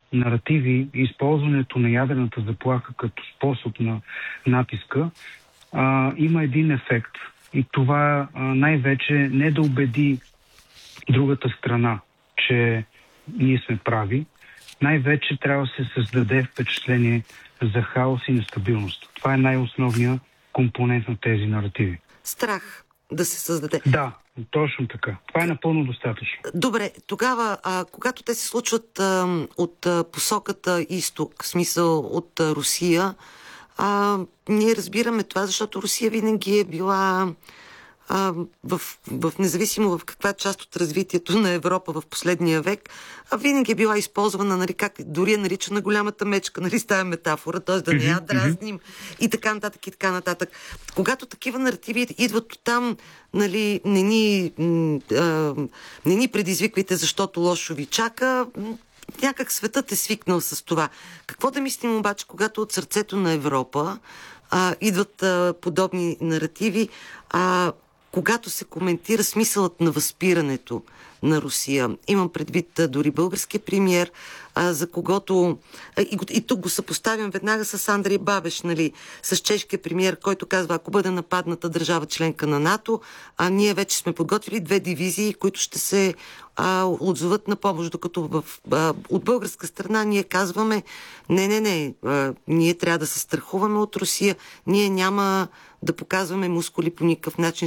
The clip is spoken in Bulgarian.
наративи и използването на ядрената заплаха като способ на натиска има един ефект. И това най-вече не да убеди другата страна, че ние сме прави, най-вече трябва да се създаде впечатление за хаос и нестабилност. Това е най-основният компонент на тези наративи. Страх да се създаде. Да, точно така. Това е напълно достатъчно. Добре, тогава, когато те се случват от посоката изток, в смисъл от Русия, ние разбираме това, защото Русия винаги е била независимо в каква част от развитието на Европа в последния век, винаги е била използвана, нали, как дори е наричана голямата мечка, нали, с тази метафора, т.е. да не я дразним и така нататък, и така нататък. Когато такива наративи идват от там, нали, не ни предизвиквайте, защото лошо ви чака, някак светът е свикнал с това. Какво да мислим обаче, когато от сърцето на Европа идват подобни наративи, когато се коментира смисълът на възпирането на Русия? Имам предвид дори българския премиер, за когото... И тук го съпоставям веднага с Андрей Бабеш, нали, с чешкия премиер, който казва, ако бъде нападната държава членка на НАТО, ние вече сме подготвили 2 дивизии, които ще се отзоват на помощ, докато от българска страна ние казваме, не, ние трябва да се страхуваме от Русия, ние няма да показваме мускули по никакъв начин,